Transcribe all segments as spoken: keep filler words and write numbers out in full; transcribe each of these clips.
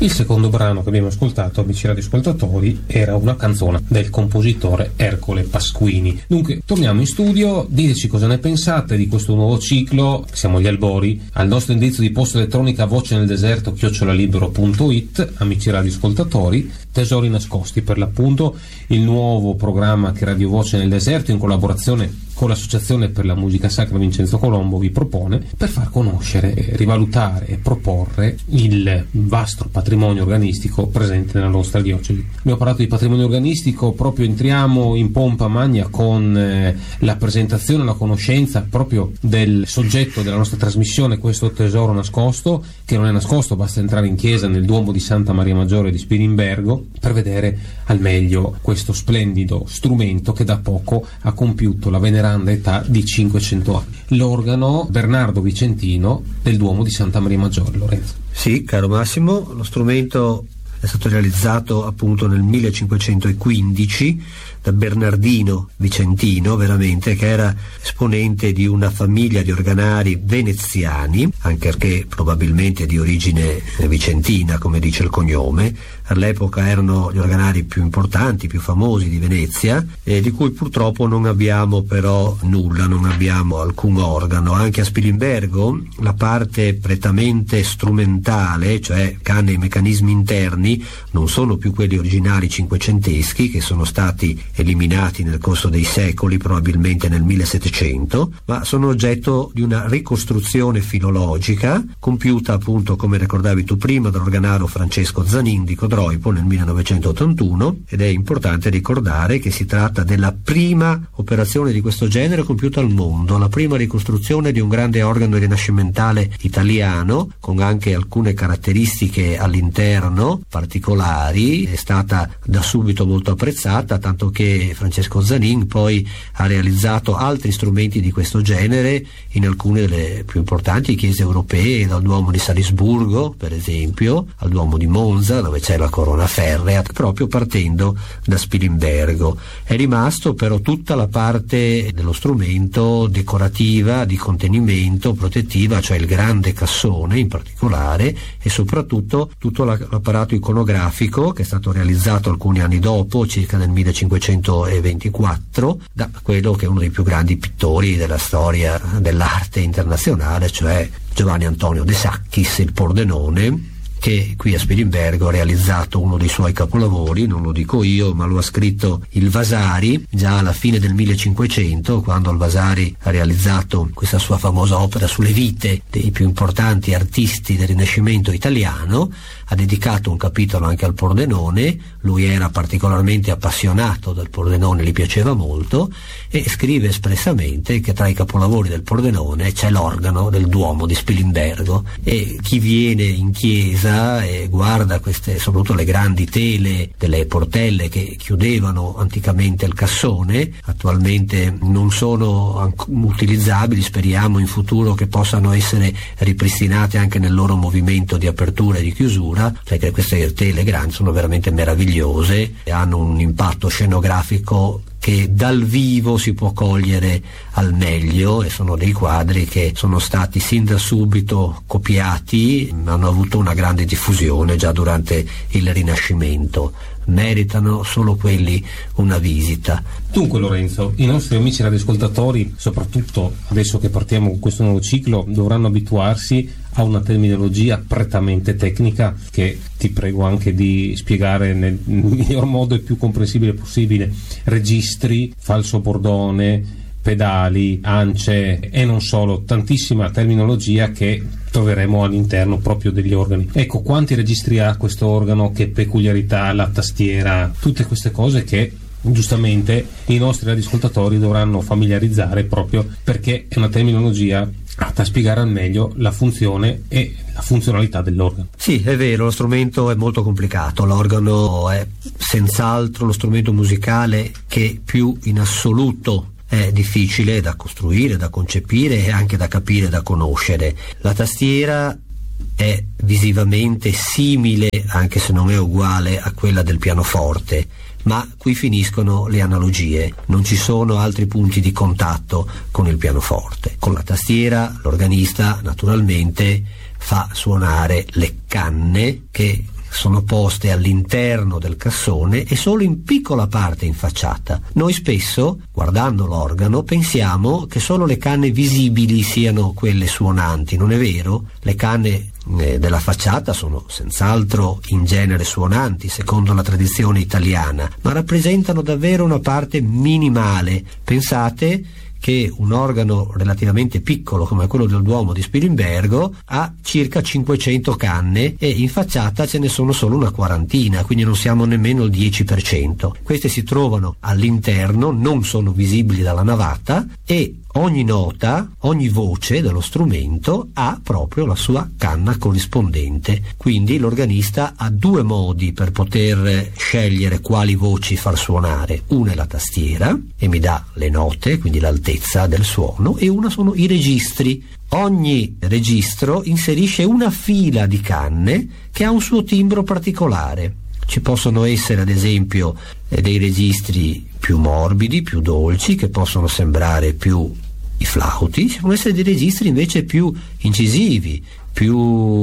Il secondo brano che abbiamo ascoltato, amici radioascoltatori, era una canzone del compositore Ercole Pasquini. Dunque, torniamo in studio, diteci cosa ne pensate di questo nuovo ciclo, siamo agli albori, al nostro indirizzo di posta elettronica voce nel deserto chiocciolalibero punto it, amici radioascoltatori. Tesori nascosti, per l'appunto, il nuovo programma che Radio Voce nel Deserto, in collaborazione con l'Associazione per la Musica Sacra Vincenzo Colombo, vi propone per far conoscere, rivalutare e proporre il vasto patrimonio organistico presente nella nostra diocesi. Abbiamo parlato di patrimonio organistico, proprio entriamo in pompa magna con eh, la presentazione, la conoscenza proprio del soggetto della nostra trasmissione, questo tesoro nascosto, che non è nascosto, basta entrare in chiesa nel Duomo di Santa Maria Maggiore di Spilimbergo per vedere al meglio questo splendido strumento che da poco ha compiuto la veneranda età di cinquecento anni. L'organo Bernardo Vicentino del Duomo di Santa Maria Maggiore. Lorenzo. Sì, caro Massimo, lo strumento è stato realizzato appunto nel millecinquecentoquindici da Bernardino Vicentino, veramente, che era esponente di una famiglia di organari veneziani, anche perché probabilmente di origine vicentina, come dice il cognome. All'epoca erano gli organari più importanti, più famosi di Venezia, e di cui purtroppo non abbiamo però nulla, non abbiamo alcun organo. Anche a Spilimbergo la parte prettamente strumentale, cioè canne e meccanismi interni, non sono più quelli originali cinquecenteschi, che sono stati eliminati nel corso dei secoli, probabilmente nel millesettecento, ma sono oggetto di una ricostruzione filologica compiuta appunto, come ricordavi tu prima, dall'organaro Francesco Zanin di Codroipo nel millenovecentottantuno, ed è importante ricordare che si tratta della prima operazione di questo genere compiuta al mondo, la prima ricostruzione di un grande organo rinascimentale italiano, con anche alcune caratteristiche all'interno particolari. È stata da subito molto apprezzata, tanto che Francesco Zanin poi ha realizzato altri strumenti di questo genere in alcune delle più importanti chiese europee, dal Duomo di Salisburgo per esempio al Duomo di Monza, dove c'è la corona ferrea, proprio partendo da Spilimbergo. È rimasto però tutta la parte dello strumento decorativa, di contenimento, protettiva, cioè il grande cassone in particolare, e soprattutto tutto l'apparato iconografico che è stato realizzato alcuni anni dopo, circa nel millecinquecentoventiquattro, da quello che è uno dei più grandi pittori della storia dell'arte internazionale, cioè Giovanni Antonio De Sacchis, il Pordenone, che qui a Spilimbergo ha realizzato uno dei suoi capolavori. Non lo dico io, ma lo ha scritto il Vasari già alla fine del millecinquecento, quando il Vasari ha realizzato questa sua famosa opera sulle vite dei più importanti artisti del Rinascimento italiano. Ha dedicato un capitolo anche al Pordenone. Lui era particolarmente appassionato del Pordenone, gli piaceva molto, e scrive espressamente che tra i capolavori del Pordenone c'è l'organo del Duomo di Spilimbergo, e chi viene in chiesa e guarda queste, soprattutto le grandi tele delle portelle che chiudevano anticamente il cassone, attualmente non sono utilizzabili, speriamo in futuro che possano essere ripristinate anche nel loro movimento di apertura e di chiusura, perché queste tele grandi sono veramente meravigliose e hanno un impatto scenografico che dal vivo si può cogliere al meglio, e sono dei quadri che sono stati sin da subito copiati, hanno avuto una grande diffusione già durante il Rinascimento. Meritano solo quelli una visita. Dunque Lorenzo, i nostri amici radioascoltatori, soprattutto adesso che partiamo con questo nuovo ciclo, dovranno abituarsi a una terminologia prettamente tecnica che ti prego anche di spiegare nel miglior modo e più comprensibile possibile. Registri, falso bordone, pedali, ance e non solo, tantissima terminologia che troveremo all'interno proprio degli organi. Ecco, quanti registri ha questo organo, che peculiarità, la tastiera, tutte queste cose che giustamente i nostri radioascoltatori dovranno familiarizzare, proprio perché è una terminologia atta a spiegare al meglio la funzione e la funzionalità dell'organo. Sì, è vero, lo strumento è molto complicato, l'organo è senz'altro lo strumento musicale che più in assoluto è difficile da costruire, da concepire e anche da capire, da conoscere. La tastiera è visivamente simile, anche se non è uguale, a quella del pianoforte, ma qui finiscono le analogie, non ci sono altri punti di contatto con il pianoforte. Con la tastiera l'organista naturalmente fa suonare le canne che sono poste all'interno del cassone e solo in piccola parte in facciata. Noi spesso, guardando l'organo, pensiamo che solo le canne visibili siano quelle suonanti. Non è vero? Le canne eh, della facciata sono senz'altro in genere suonanti, secondo la tradizione italiana, ma rappresentano davvero una parte minimale. Pensate che un organo relativamente piccolo come quello del Duomo di Spilimbergo ha circa cinquecento canne e in facciata ce ne sono solo una quarantina, quindi non siamo nemmeno il dieci per cento. Queste si trovano all'interno, non sono visibili dalla navata e ogni nota, ogni voce dello strumento ha proprio la sua canna corrispondente. Quindi l'organista ha due modi per poter scegliere quali voci far suonare. Una è la tastiera e mi dà le note, quindi l'altezza del suono, e una sono i registri. Ogni registro inserisce una fila di canne che ha un suo timbro particolare. Ci possono essere ad esempio eh, dei registri più morbidi, più dolci, che possono sembrare più i flauti, ci possono essere dei registri invece più incisivi, più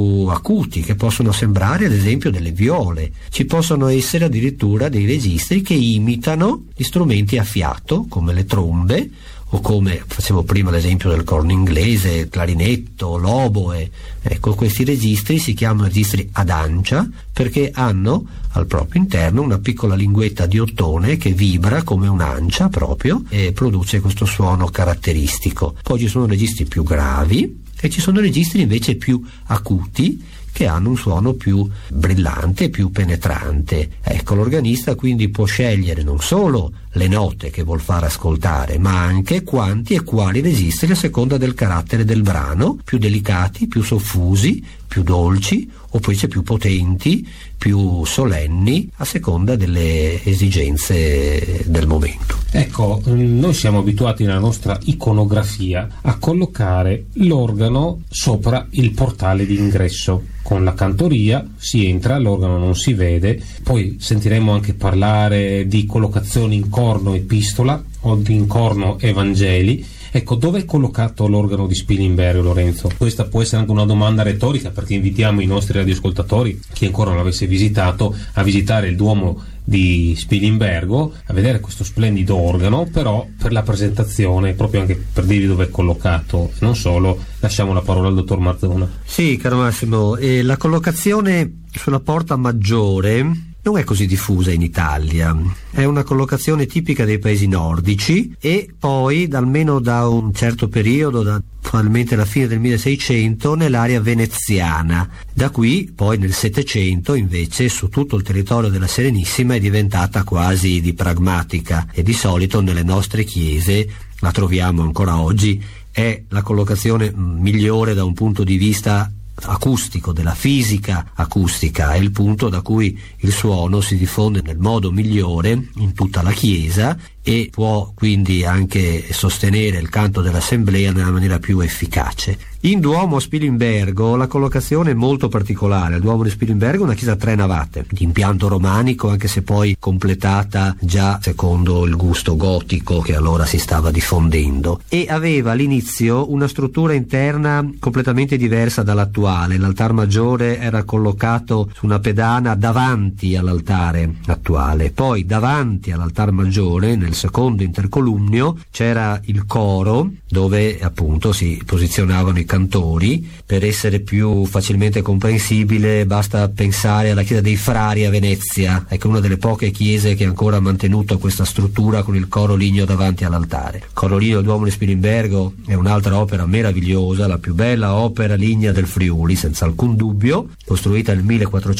acuti, che possono sembrare ad esempio delle viole. Ci possono essere addirittura dei registri che imitano gli strumenti a fiato, come le trombe, o come facevo prima l'esempio del corno inglese, clarinetto, l'oboe. Ecco, questi registri si chiamano registri ad ancia perché hanno al proprio interno una piccola linguetta di ottone che vibra come un'ancia proprio e produce questo suono caratteristico. Poi ci sono registri più gravi e ci sono registri invece più acuti che hanno un suono più brillante, più penetrante. Ecco, l'organista quindi può scegliere non solo le note che vuol far ascoltare, ma anche quanti e quali registri a seconda del carattere del brano, più delicati, più soffusi, più dolci, o poi c'è più potenti, più solenni, a seconda delle esigenze del momento. Ecco, noi siamo abituati nella nostra iconografia a collocare l'organo sopra il portale di ingresso. Con la cantoria si entra, l'organo non si vede, poi sentiremo anche parlare di collocazioni in corno epistola o di in corno evangeli. Ecco, dove è collocato l'organo di Spilimbergo, Lorenzo? Questa può essere anche una domanda retorica, perché invitiamo i nostri radioascoltatori, chi ancora non l'avesse visitato, a visitare il Duomo di Spilimbergo, a vedere questo splendido organo, però per la presentazione, proprio anche per dirvi dove è collocato, non solo, lasciamo la parola al dottor Marzona. Sì, caro Massimo, eh, la collocazione sulla porta maggiore non è così diffusa in Italia, è una collocazione tipica dei paesi nordici e poi da, almeno da un certo periodo, da probabilmente la fine del milleseicento, nell'area veneziana. Da qui poi nel Settecento invece su tutto il territorio della Serenissima è diventata quasi di pragmatica e di solito nelle nostre chiese la troviamo ancora oggi. È la collocazione migliore da un punto di vista acustico, della fisica acustica, è il punto da cui il suono si diffonde nel modo migliore in tutta la chiesa e può quindi anche sostenere il canto dell'assemblea nella maniera più efficace. In Duomo a Spilimbergo la collocazione è molto particolare. Il Duomo di Spilimbergo è una chiesa a tre navate di impianto romanico, anche se poi completata già secondo il gusto gotico che allora si stava diffondendo, e aveva all'inizio una struttura interna completamente diversa dall'attuale. L'altar maggiore era collocato su una pedana davanti all'altare attuale, poi davanti all'altar maggiore nel secondo intercolumnio c'era il coro dove appunto si posizionavano i cantori. Per essere più facilmente comprensibile basta pensare alla chiesa dei Frari a Venezia, ecco, una delle poche chiese che ancora ha mantenuto questa struttura con il coro ligneo davanti all'altare. Il coro ligneo del Duomo di Spilimbergo è un'altra opera meravigliosa, la più bella opera lignea del Friuli senza alcun dubbio, costruita nel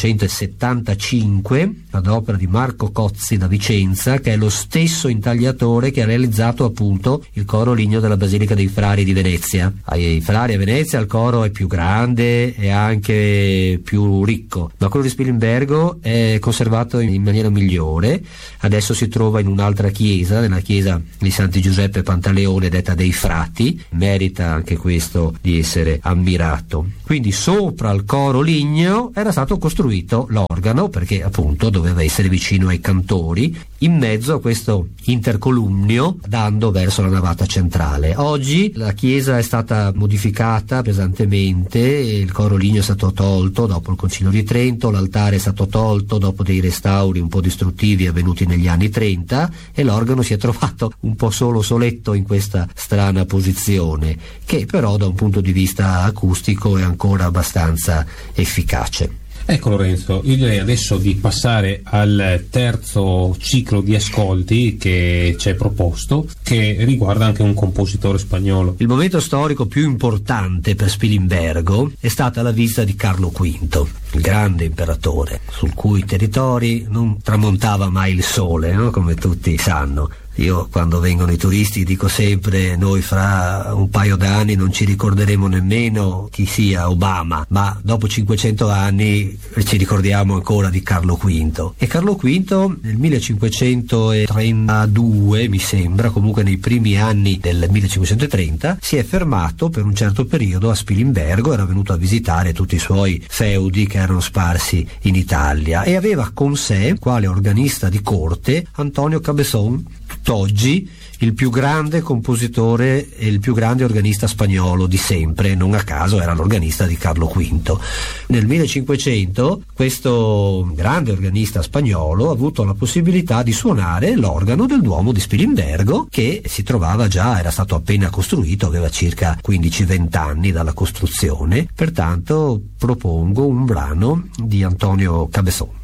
millequattrocentosettantacinque ad opera di Marco Cozzi da Vicenza, che è lo stesso intagliatore che ha realizzato appunto il coro ligneo della Basilica dei Frari di Venezia. Ai Frari a Venezia il coro è più grande e anche più ricco, ma quello di Spilimbergo è conservato in maniera migliore. Adesso si trova in un'altra chiesa, nella chiesa di Santi Giuseppe Pantaleone, detta dei Frati. Merita anche questo di essere ammirato. Quindi sopra il coro ligneo era stato costruito l'organo, perché appunto doveva essere vicino ai cantori. In mezzo a questo intercolumnio dando verso la navata centrale. Oggi la chiesa è stata modificata pesantemente, il coro ligneo è stato tolto dopo il Concilio di Trento, l'altare è stato tolto dopo dei restauri un po' distruttivi avvenuti negli anni trenta e l'organo si è trovato un po' solo soletto in questa strana posizione, che però da un punto di vista acustico è ancora abbastanza efficace. Ecco Lorenzo, io direi adesso di passare al terzo ciclo di ascolti che ci è proposto, che riguarda anche un compositore spagnolo. Il momento storico più importante per Spilimbergo è stata la visita di Carlo quinto, il grande imperatore, sul cui territori non tramontava mai il sole, no? Come tutti sanno. Io quando vengono i turisti dico sempre: noi fra un paio d'anni non ci ricorderemo nemmeno chi sia Obama, ma dopo cinquecento anni ci ricordiamo ancora di Carlo quinto. E Carlo quinto nel millecinquecentotrentadue, mi sembra, comunque nei primi anni del millecinquecentotrenta, si è fermato per un certo periodo a Spilimbergo, era venuto a visitare tutti i suoi feudi che erano sparsi in Italia e aveva con sé, quale organista di corte, Antonio Cabezón, tutt'oggi il più grande compositore e il più grande organista spagnolo di sempre, non a caso era l'organista di Carlo quinto. Nel millecinquecento questo grande organista spagnolo ha avuto la possibilità di suonare l'organo del Duomo di Spilimbergo, che si trovava già, era stato appena costruito, aveva circa quindici venti anni dalla costruzione, pertanto propongo un brano di Antonio Cabezón.